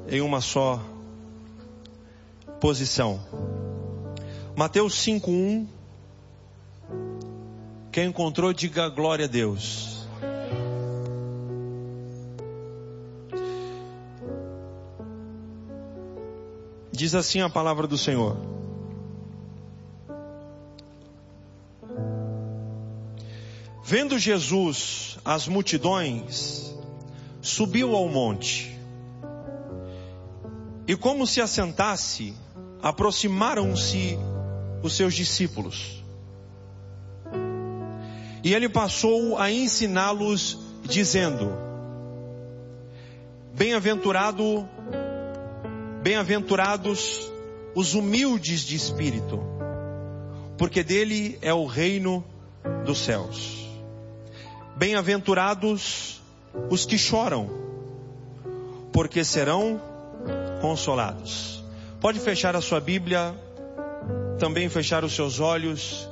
em uma só posição. Mateus 5:1. Quem encontrou, diga glória a Deus. Diz assim a palavra do Senhor: vendo Jesus as multidões, subiu ao monte, e como se assentasse, aproximaram-se os seus discípulos. E ele passou a ensiná-los, dizendo: bem-aventurados os humildes de espírito, porque dele é o reino dos céus. Bem-aventurados os que choram, porque serão consolados. Pode fechar a sua Bíblia, também fechar os seus olhos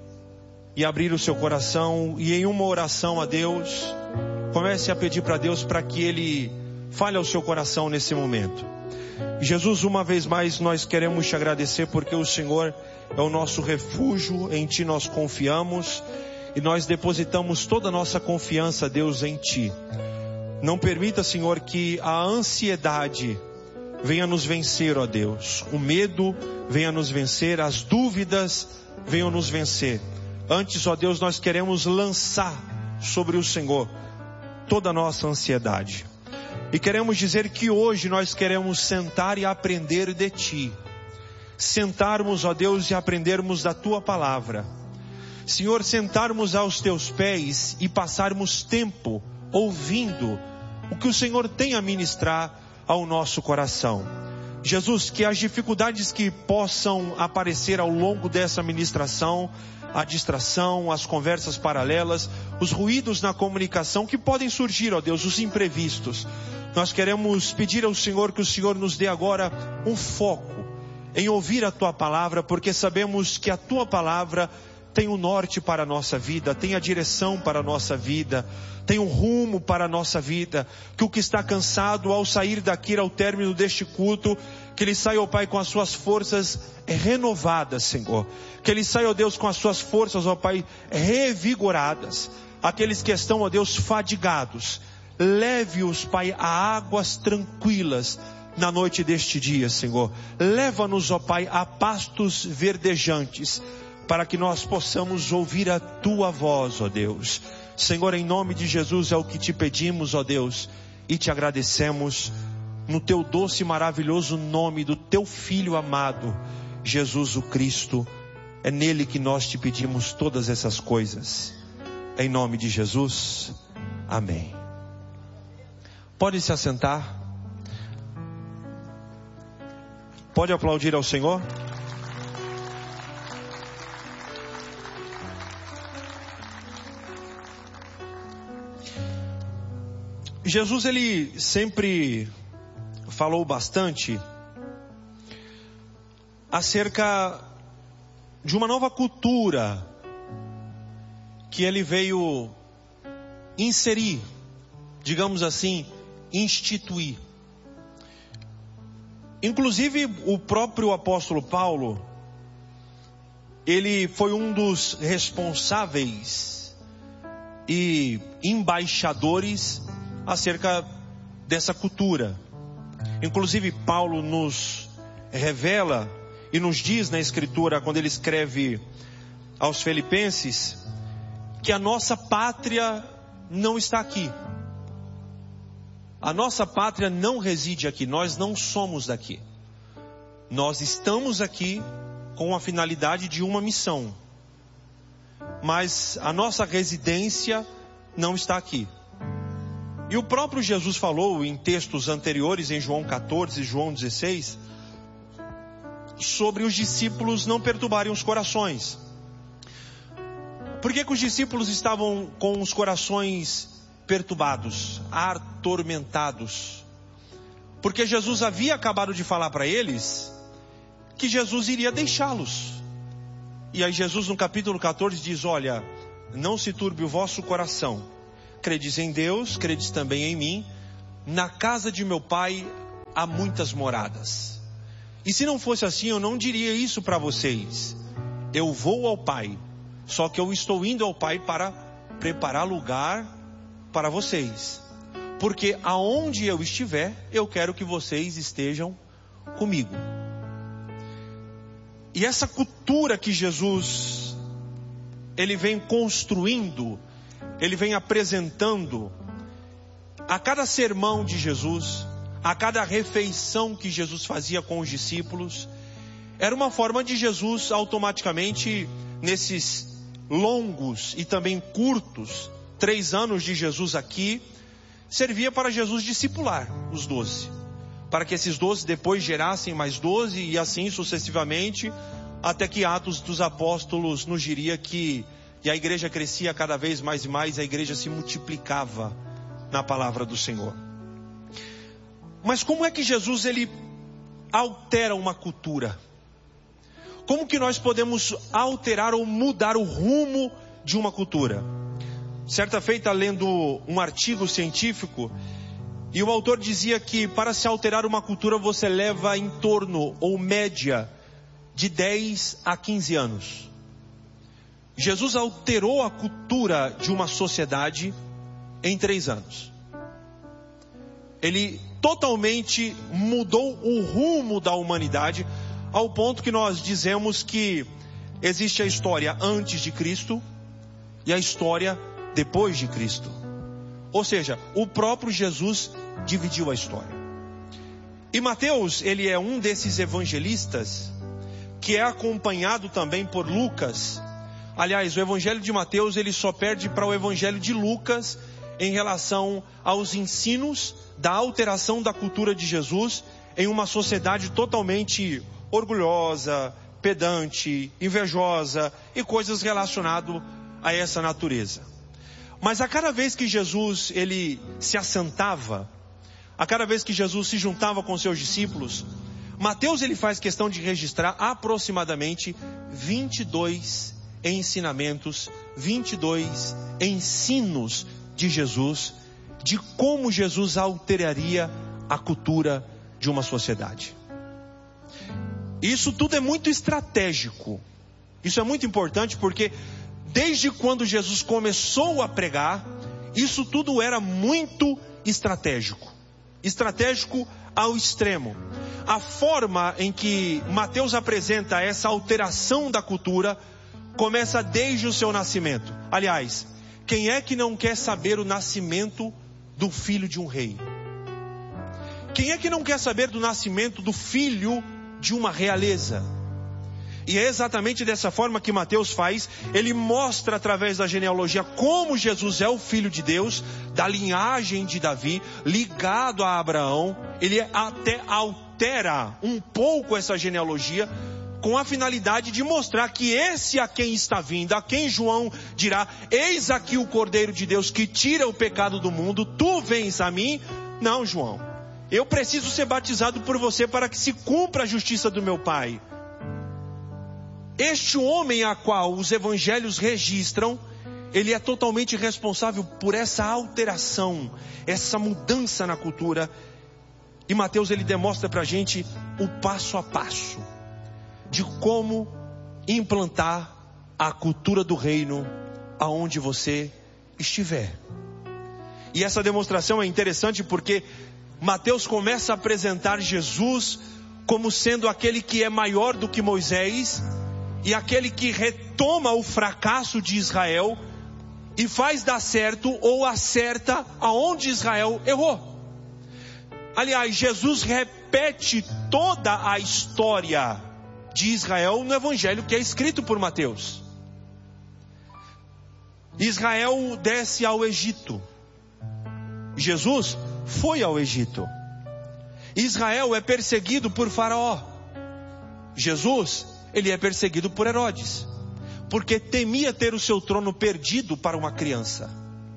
e abrir o seu coração, e em uma oração a Deus, comece a pedir para Deus para que Ele fale ao seu coração nesse momento. Jesus, uma vez mais nós queremos te agradecer, porque o Senhor é o nosso refúgio, em Ti nós confiamos, e nós depositamos toda a nossa confiança, Deus, em Ti. Não permita, Senhor, que a ansiedade venha nos vencer, ó Deus. O medo venha nos vencer, as dúvidas venham nos vencer. Antes, ó Deus, nós queremos lançar sobre o Senhor toda a nossa ansiedade. E queremos dizer que hoje nós queremos sentar e aprender de Ti. Sentarmos, ó Deus, e aprendermos da Tua palavra. Senhor, sentarmos aos Teus pés e passarmos tempo ouvindo o que o Senhor tem a ministrar ao nosso coração. Jesus, que as dificuldades que possam aparecer ao longo dessa ministração, a distração, as conversas paralelas, os ruídos na comunicação que podem surgir, ó Deus, os imprevistos. Nós queremos pedir ao Senhor que o Senhor nos dê agora um foco em ouvir a Tua palavra, porque sabemos que a Tua palavra tem o norte para a nossa vida, tem a direção para a nossa vida, tem um rumo para a nossa vida. Que o que está cansado, ao sair daqui ao término deste culto, que ele saia, ó Pai, com as suas forças renovadas, Senhor. Que ele saia, ó Deus, com as suas forças, ó Pai, revigoradas. Aqueles que estão, ó Deus, fadigados, leve-os, Pai, a águas tranquilas na noite deste dia, Senhor. Leva-nos, ó Pai, a pastos verdejantes, para que nós possamos ouvir a Tua voz, ó Deus. Senhor, em nome de Jesus é o que Te pedimos, ó Deus, e Te agradecemos no Teu doce e maravilhoso nome do Teu Filho amado, Jesus o Cristo. É nele que nós Te pedimos todas essas coisas. Em nome de Jesus, amém. Pode se assentar. Pode aplaudir ao Senhor. Jesus, ele sempre falou bastante acerca de uma nova cultura que ele veio inserir, digamos assim, instituir. Inclusive o próprio apóstolo Paulo, ele foi um dos responsáveis e embaixadores acerca dessa cultura. Inclusive Paulo nos revela e nos diz na Escritura, quando ele escreve aos Filipenses, que a nossa pátria não está aqui. A nossa pátria não reside aqui, nós não somos daqui. Nós estamos aqui com a finalidade de uma missão, mas a nossa residência não está aqui. E o próprio Jesus falou em textos anteriores, em João 14 e João 16, sobre os discípulos não perturbarem os corações. Por que os discípulos estavam com os corações perturbados, atormentados? Porque Jesus havia acabado de falar para eles que Jesus iria deixá-los. E aí Jesus no capítulo 14 diz: olha, não se turbe o vosso coração. Credes em Deus, credes também em mim. Na casa de meu Pai há muitas moradas. E se não fosse assim, eu não diria isso para vocês. Eu vou ao Pai, só que eu estou indo ao Pai para preparar lugar para vocês. Porque aonde eu estiver, eu quero que vocês estejam comigo. E essa cultura que Jesus, ele vem construindo, ele vem apresentando, a cada sermão de Jesus, a cada refeição que Jesus fazia com os discípulos, era uma forma de Jesus automaticamente, nesses longos e também curtos 3 anos de Jesus aqui, servia para Jesus discipular os 12. Para que esses 12 depois gerassem mais 12 e assim sucessivamente, até que Atos dos Apóstolos nos diria que a igreja crescia cada vez mais e mais, a igreja se multiplicava na palavra do Senhor. Mas como é que Jesus ele altera uma cultura? Como que nós podemos alterar ou mudar o rumo de uma cultura? Certa feita, lendo um artigo científico, e o autor dizia que para se alterar uma cultura você leva em torno, ou média, de 10 a 15 anos. Jesus alterou a cultura de uma sociedade em 3 anos. Ele totalmente mudou o rumo da humanidade, ao ponto que nós dizemos que existe a história antes de Cristo e a história depois de Cristo. Ou seja, o próprio Jesus dividiu a história. E Mateus, ele é um desses evangelistas que é acompanhado também por Lucas. Aliás, o evangelho de Mateus, ele só perde para o evangelho de Lucas em relação aos ensinos da alteração da cultura de Jesus em uma sociedade totalmente orgulhosa, pedante, invejosa e coisas relacionadas a essa natureza. Mas a cada vez que Jesus ele se assentava, a cada vez que Jesus se juntava com seus discípulos, Mateus ele faz questão de registrar aproximadamente 22 ensinamentos, 22 ensinos de Jesus, de como Jesus alteraria a cultura de uma sociedade. Isso tudo é muito estratégico. Isso é muito importante porque desde quando Jesus começou a pregar, isso tudo era muito estratégico. Estratégico ao extremo. A forma em que Mateus apresenta essa alteração da cultura começa desde o seu nascimento. Aliás, quem é que não quer saber o nascimento do filho de um rei? Quem é que não quer saber do nascimento do filho de uma realeza? E é exatamente dessa forma que Mateus faz. Ele mostra através da genealogia como Jesus é o Filho de Deus, da linhagem de Davi, ligado a Abraão. Ele até altera um pouco essa genealogia, com a finalidade de mostrar que esse a quem está vindo, a quem João dirá, eis aqui o Cordeiro de Deus que tira o pecado do mundo, tu vens a mim. Não, João, eu preciso ser batizado por você para que se cumpra a justiça do meu Pai. Este homem a qual os evangelhos registram, ele é totalmente responsável por essa alteração, essa mudança na cultura. E Mateus ele demonstra para a gente o passo a passo de como implantar a cultura do reino aonde você estiver. E essa demonstração é interessante porque Mateus começa a apresentar Jesus como sendo aquele que é maior do que Moisés e aquele que retoma o fracasso de Israel e faz dar certo ou acerta aonde Israel errou. Aliás, Jesus repete toda a história de Israel no evangelho que é escrito por Mateus. Israel desce ao Egito. Jesus foi ao Egito. Israel é perseguido por Faraó. Jesus, ele é perseguido por Herodes, porque temia ter o seu trono perdido para uma criança.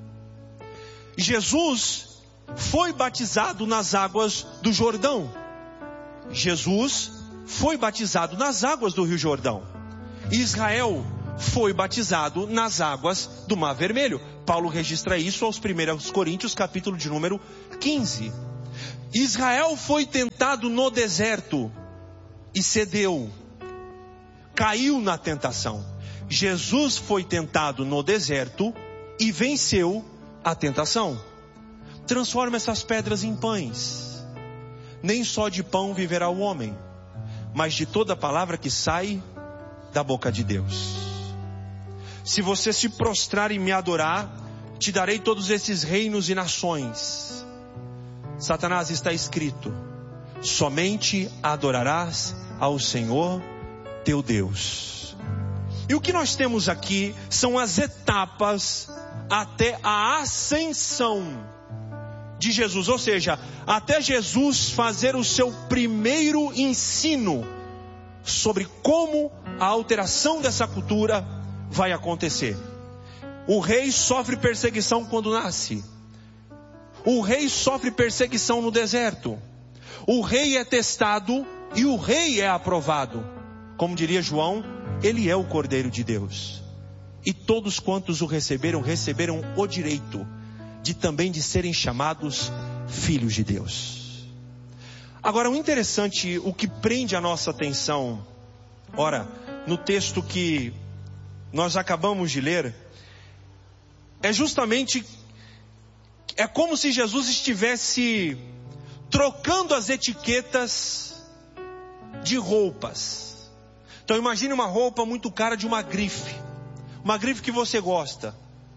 Jesus foi batizado nas águas do Jordão. Jesus foi batizado nas águas do Rio Jordão. Israel foi batizado nas águas do Mar Vermelho. Paulo registra isso aos 1 Coríntios, capítulo de número 15. Israel foi tentado no deserto e cedeu, caiu na tentação. Jesus foi tentado no deserto e venceu a tentação. Transforma essas pedras em pães. Nem só de pão viverá o homem, mas de toda palavra que sai da boca de Deus. Se você se prostrar e me adorar, te darei todos esses reinos e nações. Satanás, está escrito: somente adorarás ao Senhor teu Deus. E o que nós temos aqui são as etapas até a ascensão de Jesus, ou seja, até Jesus fazer o seu primeiro ensino sobre como a alteração dessa cultura vai acontecer. O rei sofre perseguição quando nasce. O rei sofre perseguição no deserto. O rei é testado e o rei é aprovado. Como diria João, ele é o Cordeiro de Deus. E todos quantos o receberam, receberam o direito de serem chamados filhos de Deus. Agora, o interessante, o que prende a nossa atenção, ora, no texto que nós acabamos de ler, é justamente, é como se Jesus estivesse trocando as etiquetas de roupas. Então imagine uma roupa muito cara de uma grife que você gosta.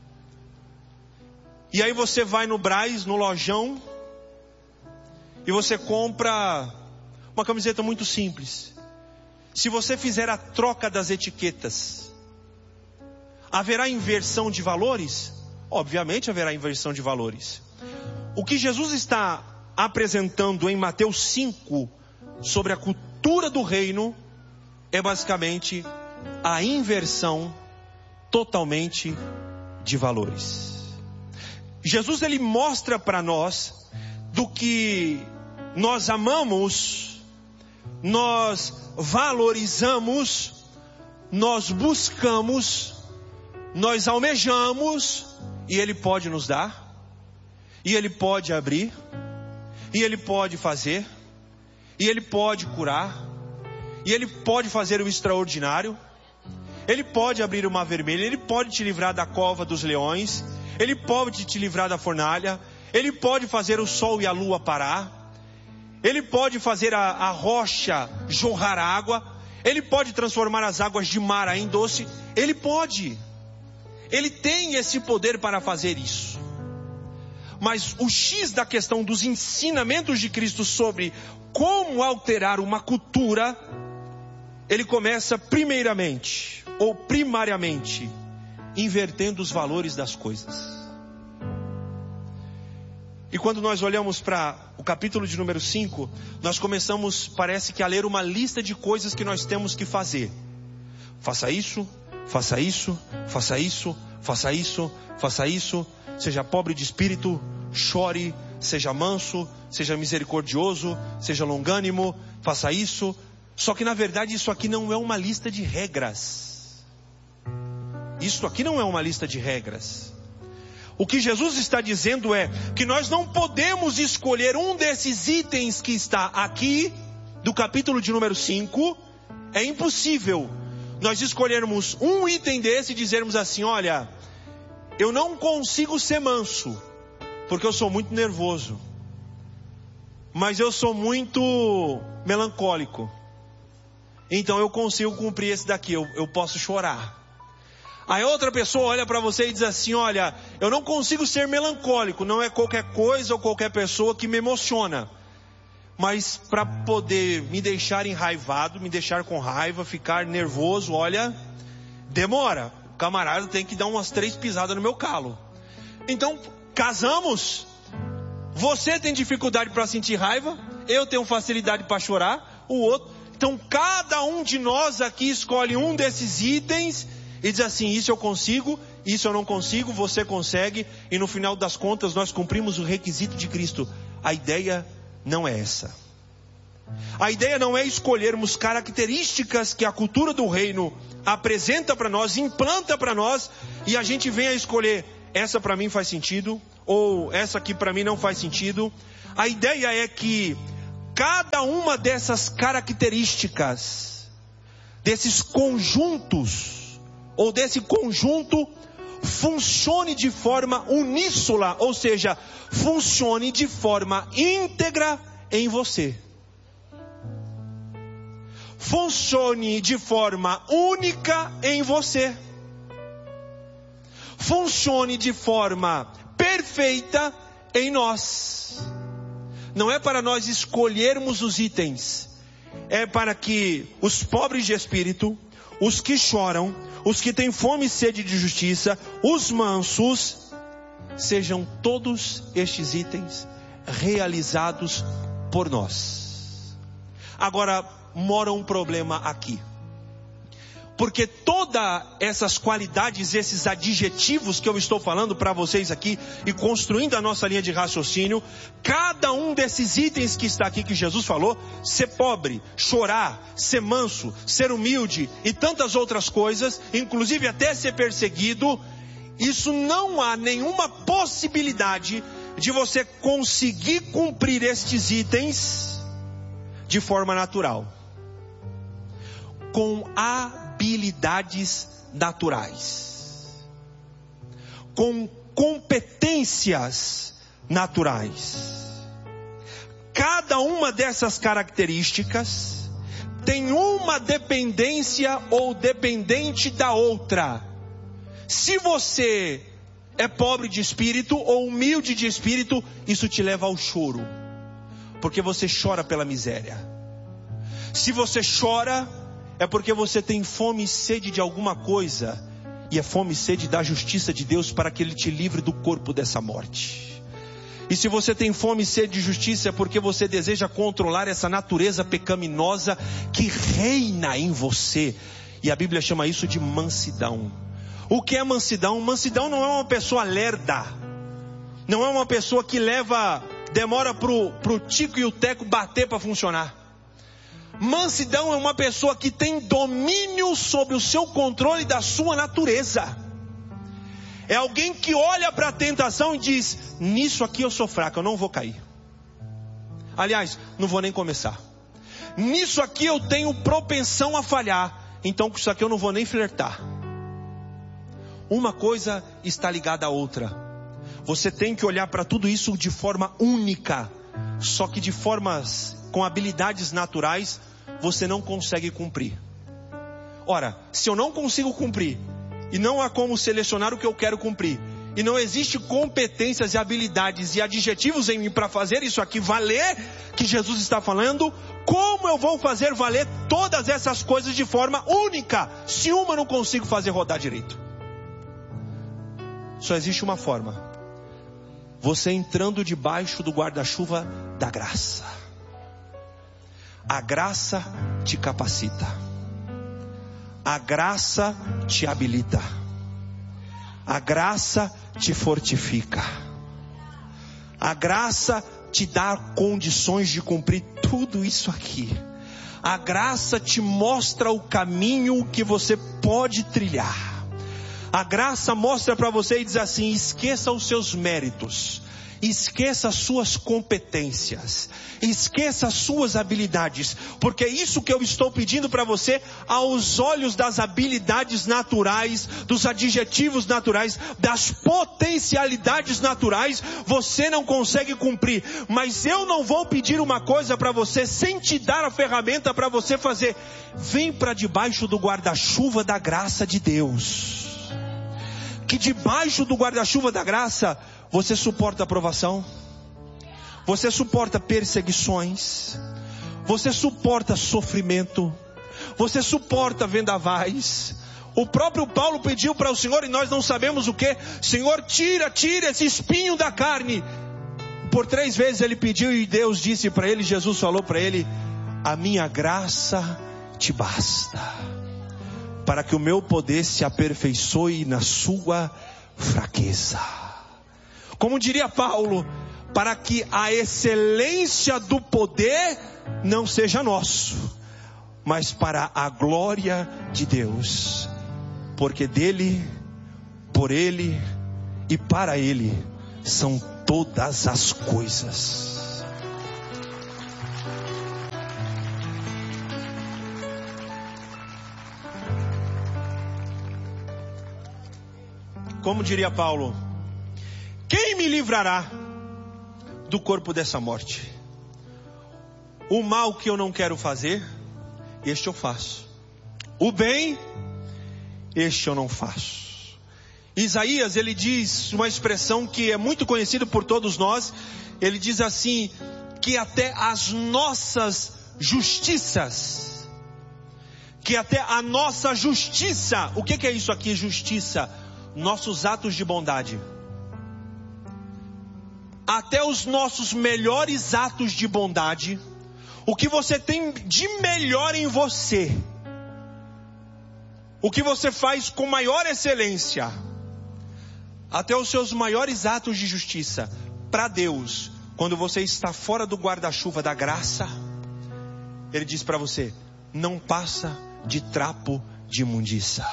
E aí você vai no Brás, no lojão, e você compra uma camiseta muito simples. Se você fizer a troca das etiquetas, haverá inversão de valores? Obviamente haverá inversão de valores. O que Jesus está apresentando em Mateus 5 sobre a cultura do reino é basicamente a inversão totalmente de valores. Jesus, ele mostra para nós do que nós amamos, nós valorizamos, nós buscamos, nós almejamos, e ele pode nos dar, e ele pode abrir, e ele pode fazer, e ele pode curar, e ele pode fazer o extraordinário, ele pode abrir o mar vermelho, ele pode te livrar da cova dos leões, ele pode te livrar da fornalha, ele pode fazer o sol e a lua parar, ele pode fazer a rocha jorrar água, ele pode transformar as águas de mar em doce, ele pode, ele tem esse poder para fazer isso. Mas o X da questão dos ensinamentos de Cristo sobre como alterar uma cultura, ele começa primeiramente, ou primariamente, invertendo os valores das coisas. E quando nós olhamos para o capítulo de número 5, nós começamos, parece que, a ler uma lista de coisas que nós temos que fazer. Faça isso, faça isso, faça isso, faça isso, faça isso. Seja pobre de espírito, chore, seja manso, seja misericordioso, seja longânimo, faça isso. Só que na verdade isso aqui não é uma lista de regras. Isso aqui não é uma lista de regras. O que Jesus está dizendo é que nós não podemos escolher um desses itens que está aqui, do capítulo de número 5. É impossível nós escolhermos um item desse e dizermos assim: olha, eu não consigo ser manso, porque eu sou muito nervoso, mas eu sou muito melancólico, então eu consigo cumprir esse daqui, eu posso chorar. Aí outra pessoa olha para você e diz assim: olha, eu não consigo ser melancólico, não é qualquer coisa ou qualquer pessoa que me emociona, mas para poder me deixar enraivado, me deixar com raiva, ficar nervoso, olha, demora. O camarada tem que dar umas 3 pisadas no meu calo. Então, casamos. Você tem dificuldade para sentir raiva, eu tenho facilidade para chorar, o outro. Então, cada um de nós aqui escolhe um desses itens e diz assim: isso eu consigo, isso eu não consigo, você consegue. E no final das contas nós cumprimos o requisito de Cristo. A ideia não é essa. A ideia não é escolhermos características que a cultura do reino apresenta para nós, implanta para nós, e a gente vem a escolher: essa para mim faz sentido, ou essa aqui para mim não faz sentido. A ideia é que cada uma dessas características, desses conjuntos, ou desse conjunto, funcione de forma uníssona, ou seja, funcione de forma íntegra em você. Funcione de forma única em você. Funcione de forma perfeita em nós. Não é para nós escolhermos os itens, é para que os pobres de espírito, os que choram, os que têm fome e sede de justiça, os mansos, sejam todos estes itens realizados por nós. Agora, mora um problema aqui. Porque todas essas qualidades, esses adjetivos que eu estou falando para vocês aqui e construindo a nossa linha de raciocínio, cada um desses itens que está aqui que Jesus falou, ser pobre, chorar, ser manso, ser humilde e tantas outras coisas, inclusive até ser perseguido, isso não há nenhuma possibilidade de você conseguir cumprir estes itens de forma natural, com habilidades naturais, com competências naturais. Cada uma dessas características tem uma dependência ou dependente da outra. Se você é pobre de espírito ou humilde de espírito, isso te leva ao choro, porque você chora pela miséria. Se você chora, é porque você tem fome e sede de alguma coisa, e é fome e sede da justiça de Deus para que Ele te livre do corpo dessa morte. E se você tem fome e sede de justiça, é porque você deseja controlar essa natureza pecaminosa que reina em você, e a Bíblia chama isso de mansidão. O que é mansidão? Mansidão não é uma pessoa lerda, não é uma pessoa que demora pro tico e o teco bater para funcionar. Mansidão é uma pessoa que tem domínio sobre o seu controle da sua natureza. É alguém que olha para a tentação e diz: nisso aqui eu sou fraco, eu não vou cair. Aliás, não vou nem começar. Nisso aqui eu tenho propensão a falhar, então com isso aqui eu não vou nem flertar. Uma coisa está ligada à outra. Você tem que olhar para tudo isso de forma única. Só que de formas, com habilidades naturais, você não consegue cumprir. Ora, se eu não consigo cumprir, e não há como selecionar o que eu quero cumprir, e não existe competências e habilidades e adjetivos em mim para fazer isso aqui valer, que Jesus está falando, como eu vou fazer valer todas essas coisas de forma única, se uma eu não consigo fazer rodar direito? Só existe uma forma: você entrando debaixo do guarda-chuva da graça. A graça te capacita, a graça te habilita, a graça te fortifica, a graça te dá condições de cumprir tudo isso aqui. A graça te mostra o caminho que você pode trilhar. A graça mostra para você e diz assim: esqueça os seus méritos, esqueça as suas competências, esqueça as suas habilidades, porque é isso que eu estou pedindo para você, aos olhos das habilidades naturais, dos adjetivos naturais, das potencialidades naturais, você não consegue cumprir. Mas eu não vou pedir uma coisa para você sem te dar a ferramenta para você fazer. Vem para debaixo do guarda-chuva da graça de Deus, que debaixo do guarda-chuva da graça você suporta aprovação, você suporta perseguições, você suporta sofrimento, você suporta vendavais. O próprio Paulo pediu para o Senhor, e nós não sabemos o que: Senhor, tira esse espinho da carne. Por 3 vezes ele pediu, e Deus disse para ele, Jesus falou para ele: a minha graça te basta, para que o meu poder se aperfeiçoe na sua fraqueza. Como diria Paulo, para que a excelência do poder não seja nosso, mas para a glória de Deus. Porque dele, por ele e para ele são todas as coisas. Como diria Paulo, quem me livrará do corpo dessa morte? O mal que eu não quero fazer, este eu faço. O bem, este eu não faço. Isaías, ele diz uma expressão que é muito conhecida por todos nós. Ele diz assim, que até as nossas justiças, que até a nossa justiça, o que é isso aqui, justiça? Nossos atos de bondade. Até os nossos melhores atos de bondade, o que você tem de melhor em você, o que você faz com maior excelência, até os seus maiores atos de justiça, para Deus, quando você está fora do guarda-chuva da graça, Ele diz para você, não passa de trapo de imundícia.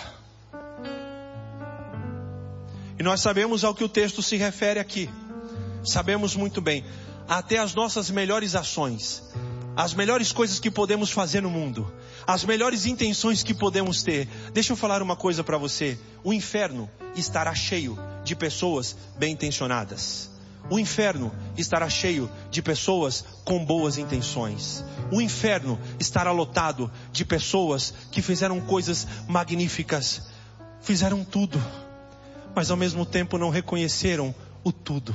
E nós sabemos ao que o texto se refere aqui. Sabemos muito bem. Até as nossas melhores ações, as melhores coisas que podemos fazer no mundo, as melhores intenções que podemos ter. Deixa eu falar uma coisa para você. O inferno estará cheio de pessoas bem intencionadas. O inferno estará cheio de pessoas com boas intenções. O inferno estará lotado de pessoas que fizeram coisas magníficas. Fizeram tudo, mas ao mesmo tempo não reconheceram o tudo.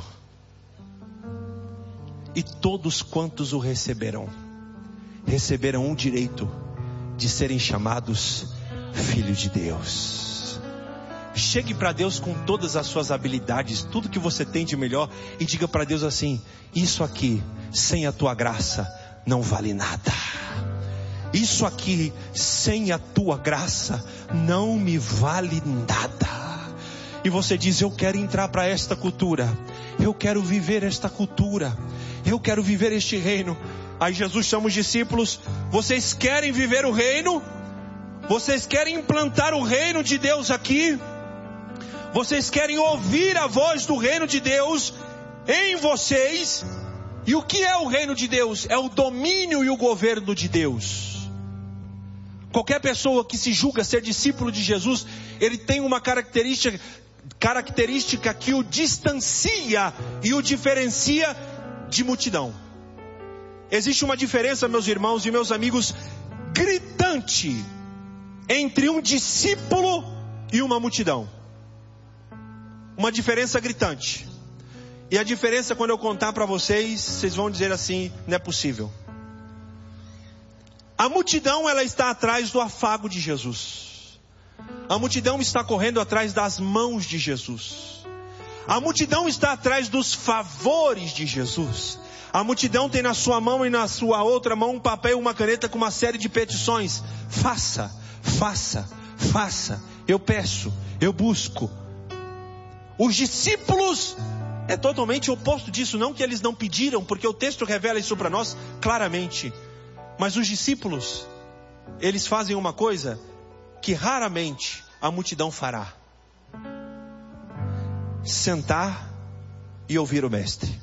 E todos quantos o receberão o direito de serem chamados filhos de Deus. Chegue para Deus com todas as suas habilidades, tudo que você tem de melhor, e diga para Deus assim, isso aqui, sem a tua graça, não vale nada. Isso aqui, sem a tua graça, não me vale nada. E você diz, eu quero entrar para esta cultura, eu quero viver esta cultura, eu quero viver este reino. Aí Jesus chama os discípulos, vocês querem viver o reino? Vocês querem implantar o reino de Deus aqui? Vocês querem ouvir a voz do reino de Deus em vocês? E o que é o reino de Deus? É o domínio e o governo de Deus. Qualquer pessoa que se julga ser discípulo de Jesus, ele tem uma característica que o distancia e o diferencia de multidão. Existe uma diferença, meus irmãos e meus amigos, gritante entre um discípulo e uma multidão. Uma diferença gritante. E a diferença, quando eu contar para vocês, vocês vão dizer assim, não é possível. A multidão, ela está atrás do afago de Jesus. A multidão está correndo atrás das mãos de Jesus. A multidão está atrás dos favores de Jesus. A multidão tem na sua mão e na sua outra mão um papel e uma caneta com uma série de petições. Faça, faça, faça. Eu peço, eu busco. Os discípulos é totalmente oposto disso. Não que eles não pediram, porque o texto revela isso para nós claramente. Mas os discípulos, eles fazem uma coisa que raramente a multidão fará: sentar e ouvir o mestre.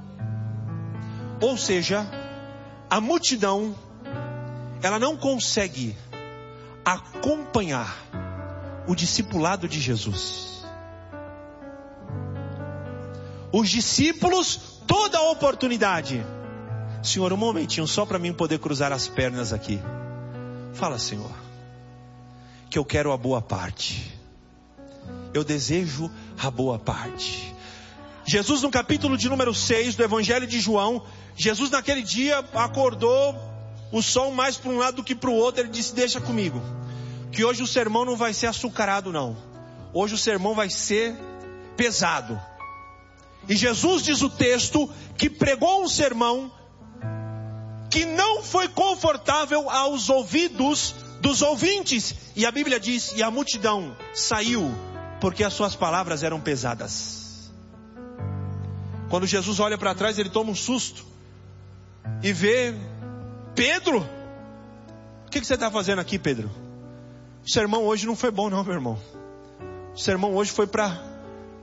Ou seja, a multidão, ela não consegue acompanhar o discipulado de Jesus. Os discípulos, toda a oportunidade. Senhor, um momentinho só para mim poder cruzar as pernas aqui. Fala, Senhor, que eu quero a boa parte. Eu desejo a boa parte. Jesus, no capítulo de número 6 do Evangelho de João, Jesus naquele dia acordou o sol mais para um lado do que para o outro. Ele disse, deixa comigo, que hoje o sermão não vai ser açucarado não. Hoje o sermão vai ser pesado. E Jesus, diz o texto, que pregou um sermão que não foi confortável aos ouvidos dos ouvintes. E a Bíblia diz, e a multidão saiu, porque as suas palavras eram pesadas. Quando Jesus olha para trás, ele toma um susto e vê Pedro. O que você está fazendo aqui, Pedro? O sermão hoje não foi bom não, meu irmão. O sermão hoje foi para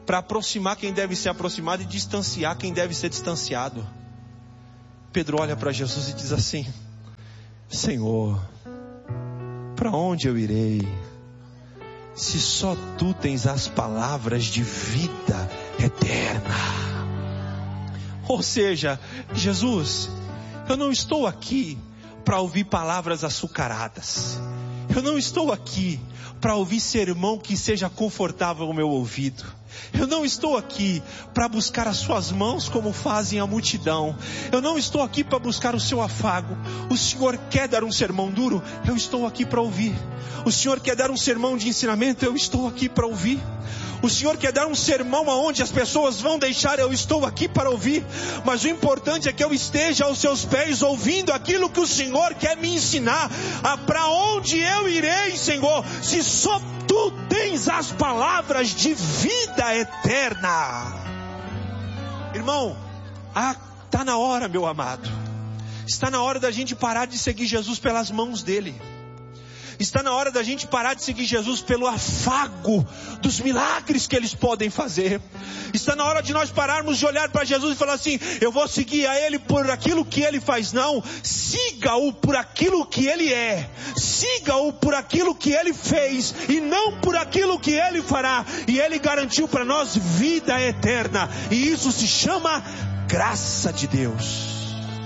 para aproximar quem deve ser aproximado e distanciar quem deve ser distanciado. Pedro olha para Jesus e diz assim: Senhor, para onde eu irei, se só tu tens as palavras de vida eterna? Ou seja, Jesus, eu não estou aqui para ouvir palavras açucaradas. Eu não estou aqui para ouvir sermão que seja confortável ao meu ouvido. Eu não estou aqui para buscar as suas mãos como fazem a multidão. Eu não estou aqui para buscar o seu afago. O Senhor quer dar um sermão duro? Eu estou aqui para ouvir. O Senhor quer dar um sermão de ensinamento? Eu estou aqui para ouvir. O Senhor quer dar um sermão aonde as pessoas vão deixar? Eu estou aqui para ouvir. Mas o importante é que eu esteja aos seus pés ouvindo aquilo que o Senhor quer me ensinar. Para onde eu irei, Senhor, se só tu tens as palavras de vida eterna? Irmão, está na hora, meu amado. Está na hora da gente parar de seguir Jesus pelas mãos dele. Está na hora da gente parar de seguir Jesus pelo afago dos milagres que eles podem fazer. Está na hora de nós pararmos de olhar para Jesus e falar assim: eu vou seguir a Ele por aquilo que Ele faz. Não, siga-o por aquilo que Ele é. Siga-o por aquilo que Ele fez e não por aquilo que Ele fará. E Ele garantiu para nós vida eterna. E isso se chama graça de Deus.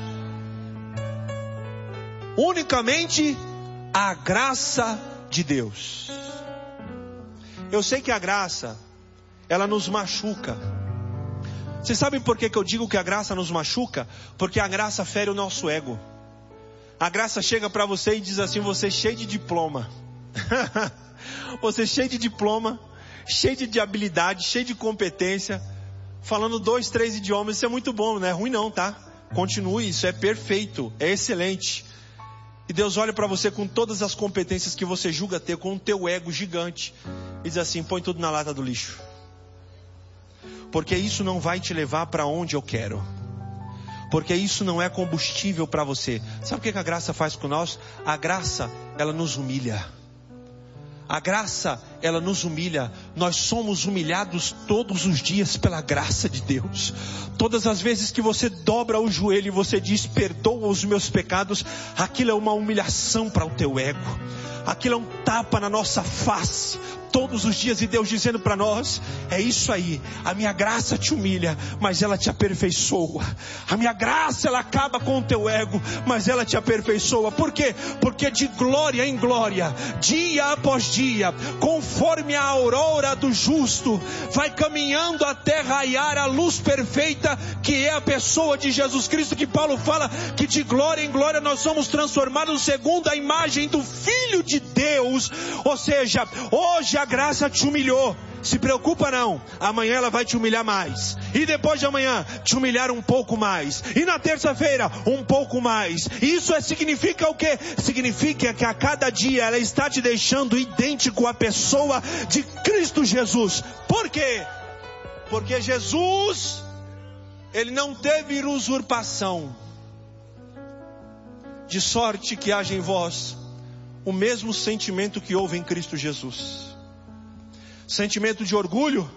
Unicamente a graça de Deus. Eu sei que a graça, ela nos machuca. Vocês sabem por que eu digo que a graça nos machuca? Porque a graça fere o nosso ego. A graça chega para você e diz assim: você é cheio de diploma. Você é cheio de diploma, cheio de habilidade, cheio de competência, falando 2, 3 idiomas. Isso é muito bom, não é ruim não, tá? Continue, isso é perfeito, é excelente. E Deus olha para você com todas as competências que você julga ter, com o teu ego gigante, e diz assim: põe tudo na lata do lixo. Porque isso não vai te levar para onde eu quero. Porque isso não é combustível para você. Sabe o que a graça faz com nós? A graça, ela nos humilha. A graça, ela nos humilha. Nós somos humilhados todos os dias pela graça de Deus. Todas as vezes que você dobra o joelho e você diz: perdoa os meus pecados, aquilo é uma humilhação para o teu ego. Aquilo é um tapa na nossa face todos os dias, e Deus dizendo para nós: é isso aí, a minha graça te humilha, mas ela te aperfeiçoa. A minha graça, ela acaba com o teu ego, mas ela te aperfeiçoa. Por quê? Porque de glória em glória, dia após dia, conforme a aurora do justo, vai caminhando até raiar a luz perfeita, que é a pessoa de Jesus Cristo, que Paulo fala que de glória em glória nós somos transformados segundo a imagem do Filho de Deus. Ou seja, hoje a graça te humilhou. Se preocupa não, amanhã ela vai te humilhar mais, e depois de amanhã te humilhar um pouco mais, e na terça-feira um pouco mais. Isso significa o quê? Significa que a cada dia ela está te deixando idêntico à pessoa de Cristo Jesus. Por quê? Porque Jesus, ele não teve usurpação, de sorte que haja em vós o mesmo sentimento que houve em Cristo Jesus. Sentimento de orgulho,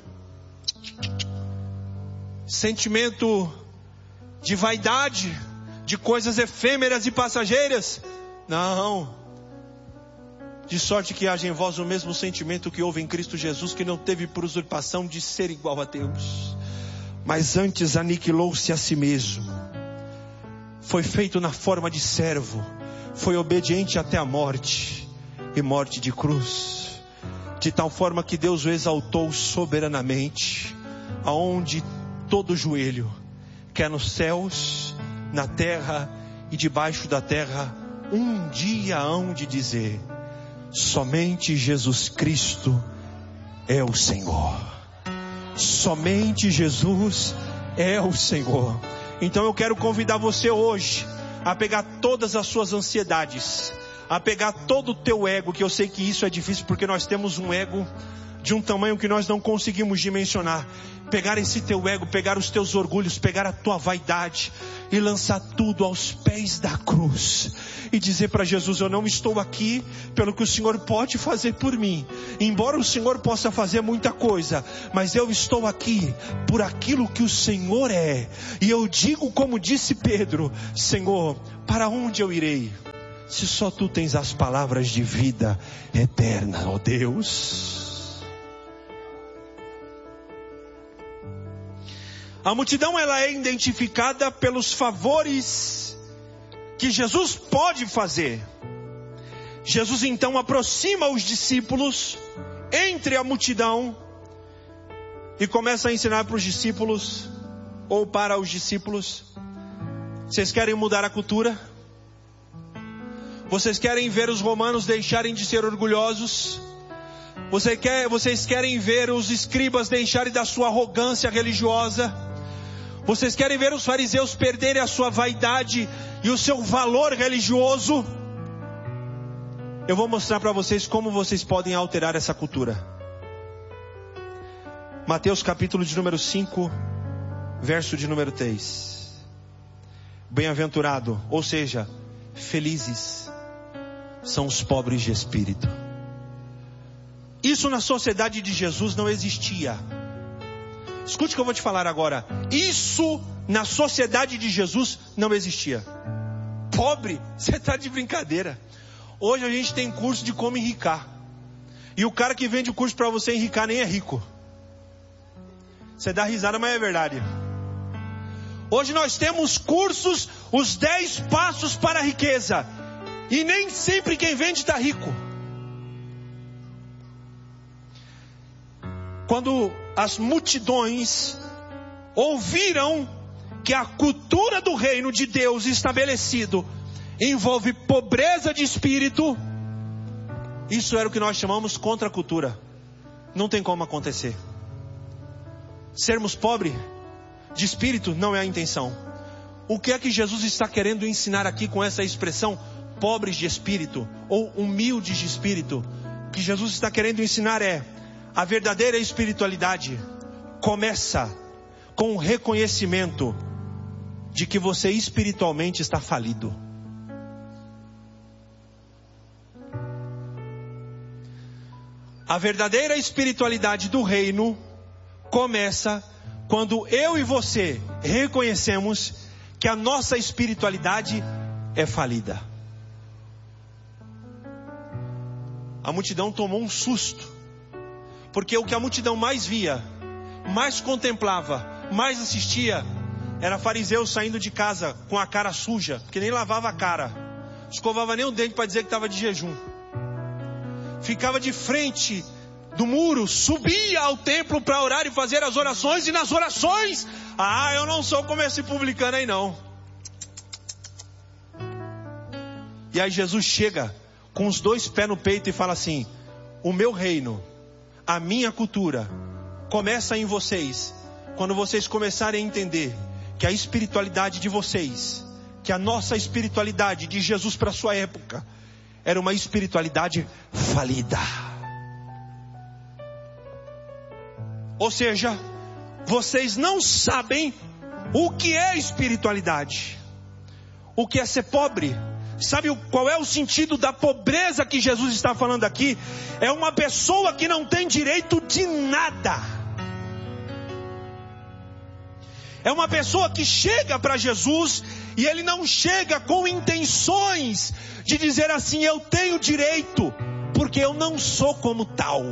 sentimento de vaidade, de coisas efêmeras e passageiras. Não. De sorte que haja em vós o mesmo sentimento que houve em Cristo Jesus, que não teve por usurpação de ser igual a Deus, mas antes aniquilou-se a si mesmo. Foi feito na forma de servo, foi obediente até a morte, e morte de cruz. De tal forma que Deus o exaltou soberanamente, aonde todo joelho, quer nos céus, na terra e debaixo da terra, um dia hão de dizer: somente Jesus Cristo é o Senhor. Somente Jesus é o Senhor. Então eu quero convidar você hoje a pegar todas as suas ansiedades, a pegar todo o teu ego, que eu sei que isso é difícil porque nós temos um ego de um tamanho que nós não conseguimos dimensionar. Pegar esse teu ego, pegar os teus orgulhos, pegar a tua vaidade e lançar tudo aos pés da cruz. e dizer para Jesus: eu não estou aqui pelo que o Senhor pode fazer por mim, embora o Senhor possa fazer muita coisa, mas eu estou aqui por aquilo que o Senhor é. E eu digo como disse Pedro: Senhor, para onde eu irei, se só Tu tens as palavras de vida eterna, ó Deus. A multidão, ela é identificada pelos favores que Jesus pode fazer. Jesus então aproxima os discípulos entre a multidão e começa a ensinar para os discípulos, ou para os discípulos: vocês querem mudar a cultura? Vocês querem ver os romanos deixarem de ser orgulhosos? Vocês querem ver os escribas deixarem da sua arrogância religiosa? Vocês querem ver os fariseus perderem a sua vaidade e o seu valor religioso? Eu vou mostrar para vocês como vocês podem alterar essa cultura. Mateus capítulo de número 5, verso de número 3. Bem-aventurado, ou seja, felizes são os pobres de espírito. Isso na sociedade de Jesus não existia. Escute o que eu vou te falar agora. Isso na sociedade de Jesus não existia. Pobre? Você está de brincadeira. Hoje a gente tem curso de como enricar. E o cara que vende o curso para você enricar nem é rico. Você dá risada, mas é verdade. Hoje nós temos cursos, os 10 passos para a riqueza. E nem sempre quem vende está rico. Quando as multidões ouviram que a cultura do reino de Deus estabelecido envolve pobreza de espírito, isso era o que nós chamamos contracultura. Não tem como acontecer. Sermos pobres de espírito não é a intenção. O que é que Jesus está querendo ensinar aqui com essa expressão pobres de espírito ou humildes de espírito? O que Jesus está querendo ensinar é: a verdadeira espiritualidade começa com o reconhecimento de que você espiritualmente está falido. A verdadeira espiritualidade do reino começa quando eu e você reconhecemos que a nossa espiritualidade é falida. A multidão tomou um susto, porque o que a multidão mais via, mais contemplava, mais assistia, era fariseu saindo de casa com a cara suja, porque nem lavava a cara, escovava nem o dente para dizer que estava de jejum. Ficava de frente do muro, subia ao templo para orar e fazer as orações, e nas orações, eu não sou como esse publicano aí não. E aí Jesus chega com os 2 pés no peito e fala assim: o meu reino, a minha cultura começa em vocês, quando vocês começarem a entender que a espiritualidade de vocês, que a nossa espiritualidade de Jesus para a sua época, era uma espiritualidade falida. Ou seja, vocês não sabem o que é espiritualidade, o que é ser pobre. Sabe qual é o sentido da pobreza que Jesus está falando aqui? É uma pessoa que não tem direito de nada. É uma pessoa que chega para Jesus e ele não chega com intenções de dizer assim: eu tenho direito, porque eu não sou como tal.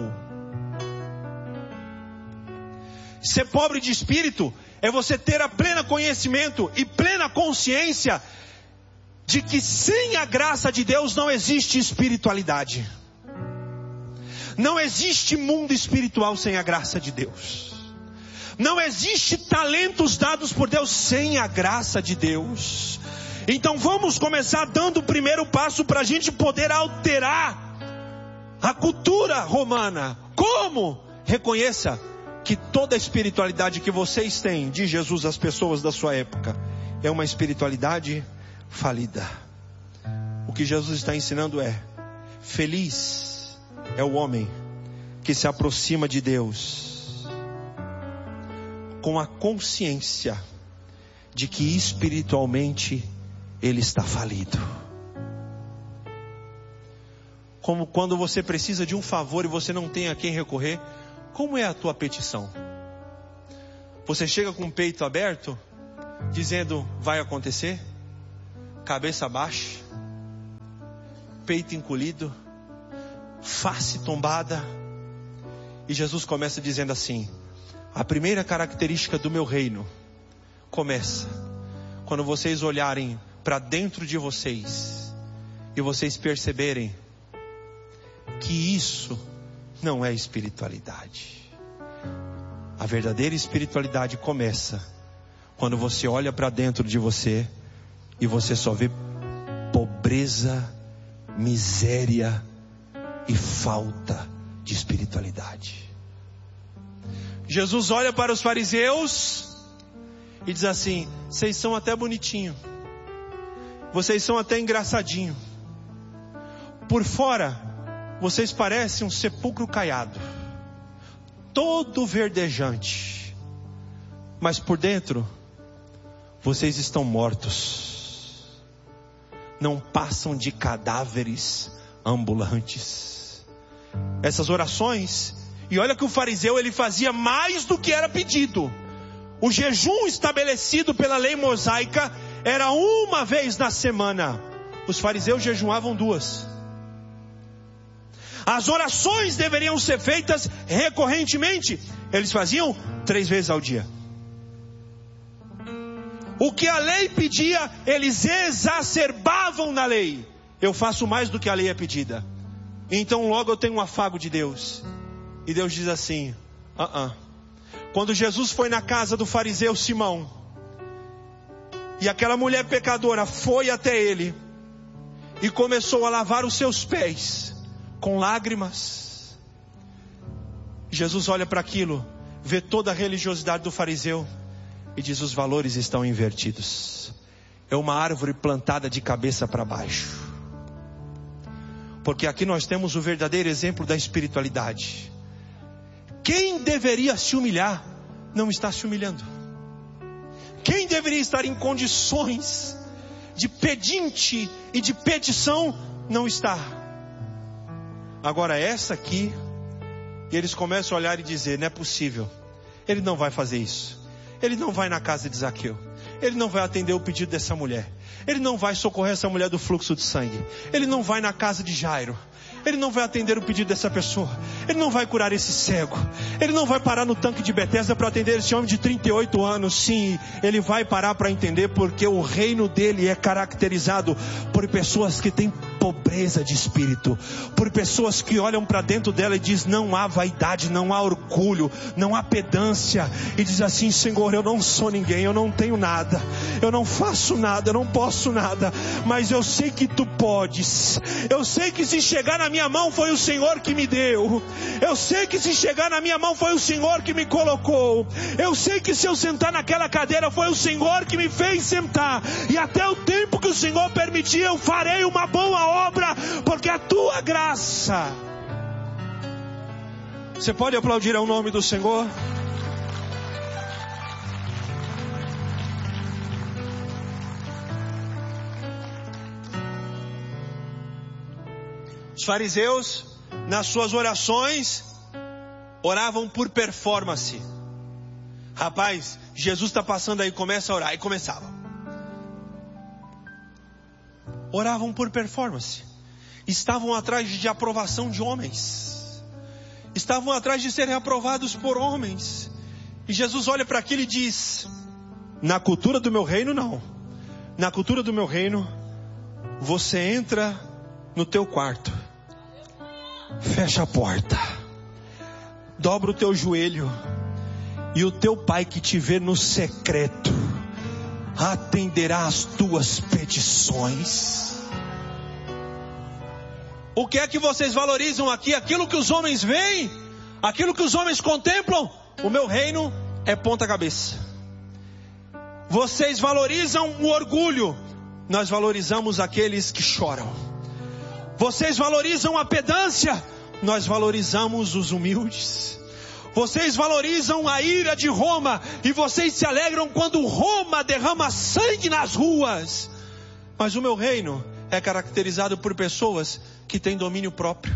Ser pobre de espírito é você ter a plena conhecimento e plena consciência de que sem a graça de Deus não existe espiritualidade. Não existe mundo espiritual sem a graça de Deus. Não existe talentos dados por Deus sem a graça de Deus. Então vamos começar dando o primeiro passo para a gente poder alterar a cultura romana. Como? Reconheça que toda a espiritualidade que vocês têm de Jesus às pessoas da sua época é uma espiritualidade falida. O que Jesus está ensinando é: feliz é o homem que se aproxima de Deus com a consciência de que espiritualmente ele está falido. como quando você precisa de um favor e você não tem a quem recorrer. Como é a tua petição? Você chega com o peito aberto, dizendo, vai acontecer? Cabeça baixa, peito encolhido, face tombada. E Jesus começa dizendo assim: a primeira característica do meu reino começa quando vocês olharem para dentro de vocês e vocês perceberem que isso não é espiritualidade. A verdadeira espiritualidade começa quando você olha para dentro de você e você só vê pobreza, miséria e falta de espiritualidade. Jesus olha para os fariseus e diz assim: vocês são até bonitinho, vocês são até engraçadinho, por fora vocês parecem um sepulcro caiado, todo verdejante, mas por dentro vocês estão mortos, não passam de cadáveres ambulantes. Essas orações, e olha que o fariseu ele fazia mais do que era pedido. O jejum estabelecido pela lei mosaica era uma vez na semana. Os fariseus jejuavam 2. As orações deveriam ser feitas recorrentemente. Eles faziam 3 vezes ao dia. O que a lei pedia, eles exacerbavam na lei. Eu faço mais do que a lei é pedida, então logo eu tenho um afago de Deus. E Deus diz assim: Quando Jesus foi na casa do fariseu Simão, e aquela mulher pecadora foi até ele e começou a lavar os seus pés com lágrimas, Jesus olha para aquilo, vê toda a religiosidade do fariseu e diz: os valores estão invertidos. É uma árvore plantada de cabeça para baixo. Porque aqui nós temos o verdadeiro exemplo da espiritualidade. Quem deveria se humilhar não está se humilhando. Quem deveria estar em condições de pedinte e de petição não está. Agora essa aqui, eles começam a olhar e dizer: não é possível, ele não vai fazer isso, ele não vai na casa de Zaqueu, ele não vai atender o pedido dessa mulher, ele não vai socorrer essa mulher do fluxo de sangue, ele não vai na casa de Jairo, ele não vai atender o pedido dessa pessoa, ele não vai curar esse cego, ele não vai parar no tanque de Betesda para atender esse homem de 38 anos. Sim, ele vai parar para entender, porque o reino dele é caracterizado por pessoas que têm pobreza de espírito, por pessoas que olham para dentro dela e diz: não há vaidade, não há orgulho, não há pedância, e diz assim: Senhor, eu não sou ninguém, eu não tenho nada, eu não faço nada, eu não posso nada, mas eu sei que tu podes. Eu sei que se chegar na minha mão foi o Senhor que me deu, eu sei que se chegar na minha mão foi o Senhor que me colocou, eu sei que se eu sentar naquela cadeira foi o Senhor que me fez sentar, e até o tempo que o Senhor permitir eu farei uma boa obra, porque a tua graça. Você pode aplaudir ao nome do Senhor? Os fariseus, nas suas orações, oravam por performance. Rapaz, Jesus está passando aí, começa a orar. E começava. Oravam por performance. Estavam atrás de aprovação de homens. Estavam atrás de serem aprovados por homens. E Jesus olha para aquilo e diz: na cultura do meu reino não. Na cultura do meu reino, você entra no teu quarto, fecha a porta, dobra o teu joelho, e o teu pai que te vê no secreto atenderá as tuas petições. O que é que vocês valorizam aqui? Aquilo que os homens veem? Aquilo que os homens contemplam? O meu reino é ponta cabeça. Vocês valorizam o orgulho, nós valorizamos aqueles que choram. Vocês valorizam a pedância, nós valorizamos os humildes. Vocês valorizam a ira de Roma, e vocês se alegram quando Roma derrama sangue nas ruas. Mas o meu reino é caracterizado por pessoas que têm domínio próprio,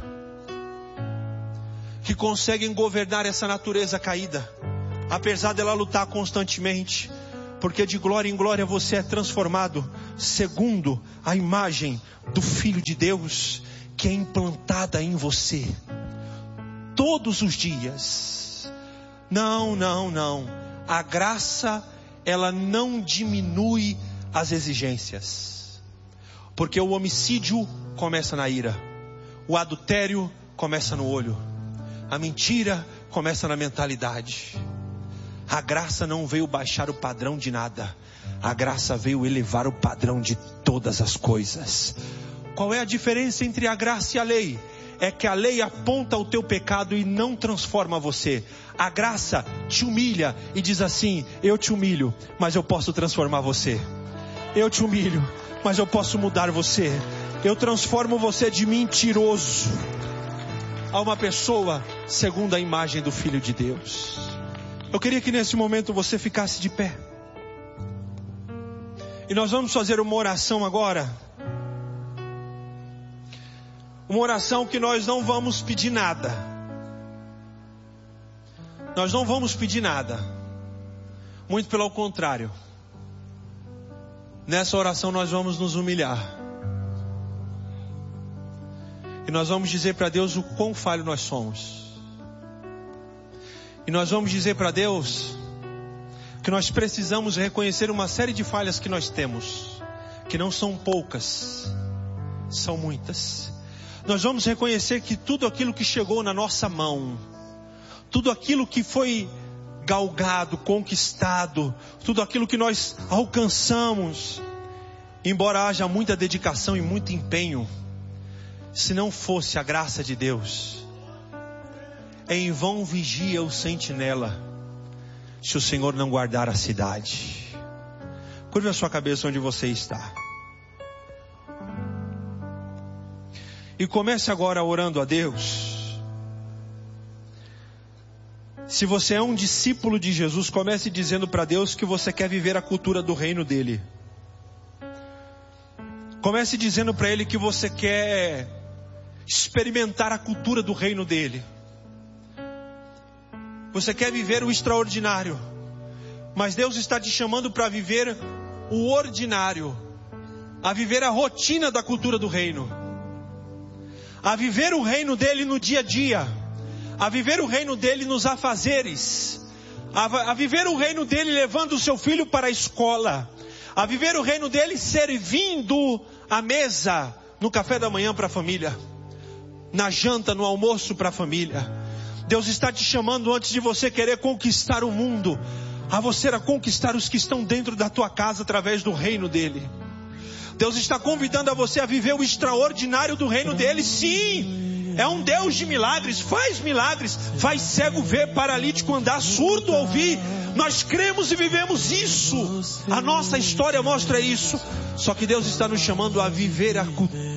que conseguem governar essa natureza caída, apesar dela lutar constantemente, porque de glória em glória você é transformado segundo a imagem do Filho de Deus, que é implantada em você todos os dias. Não. A graça, ela não diminui as exigências, porque o homicídio começa na ira, o adultério começa no olho, a mentira começa na mentalidade. A graça não veio baixar o padrão de nada, a graça veio elevar o padrão de todas as coisas. Qual é a diferença entre a graça e a lei? É que a lei aponta o teu pecado e não transforma você. A graça te humilha e diz assim: eu te humilho, mas eu posso transformar você. Eu te humilho, mas eu posso mudar você. Eu transformo você de mentiroso a uma pessoa segundo a imagem do Filho de Deus. Eu queria que nesse momento você ficasse de pé. E nós vamos fazer uma oração agora. Uma oração que nós não vamos pedir nada. Nós não vamos pedir nada. Muito pelo contrário. Nessa oração nós vamos nos humilhar. E nós vamos dizer para Deus o quão falho nós somos. E nós vamos dizer para Deus que nós precisamos reconhecer uma série de falhas que nós temos, que não são poucas, são muitas. Nós vamos reconhecer que tudo aquilo que chegou na nossa mão, tudo aquilo que foi galgado, conquistado, tudo aquilo que nós alcançamos, embora haja muita dedicação e muito empenho, se não fosse a graça de Deus, em vão vigia o sentinela, se o Senhor não guardar a cidade. Curva a sua cabeça onde você está. E comece agora orando a Deus. Se você é um discípulo de Jesus, comece dizendo para Deus que você quer viver a cultura do reino dele. Comece dizendo para Ele que você quer experimentar a cultura do reino dele. Você quer viver o extraordinário, mas Deus está te chamando para viver o ordinário, a viver a rotina da cultura do reino, a viver o reino dele no dia a dia, a viver o reino dele nos afazeres, a viver o reino dele levando o seu filho para a escola, a viver o reino dele servindo a mesa no café da manhã para a família, na janta, no almoço para a família. Deus está te chamando, antes de você querer conquistar o mundo, a você a conquistar os que estão dentro da tua casa através do reino dele. Deus está convidando a você a viver o extraordinário do reino dele. Sim, é um Deus de milagres, faz cego ver, paralítico andar, surdo ouvir. Nós cremos e vivemos isso. A nossa história mostra isso. Só que Deus está nos chamando a viver a cultura